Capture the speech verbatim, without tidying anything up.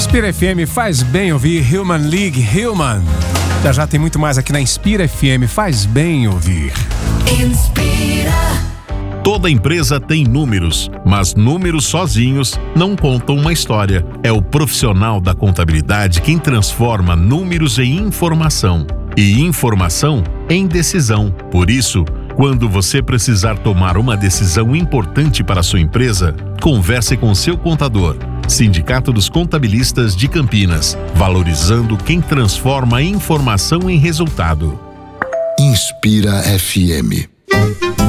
Inspira F M faz bem ouvir Human League Human. Já já tem muito mais aqui na Inspira F M, faz bem ouvir. Inspira. Toda empresa tem números, mas números sozinhos não contam uma história. É o profissional da contabilidade quem transforma números em informação e informação em decisão. Por isso, quando você precisar tomar uma decisão importante para a sua empresa, converse com seu contador. Sindicato dos Contabilistas de Campinas, valorizando quem transforma a informação em resultado. Inspira F M.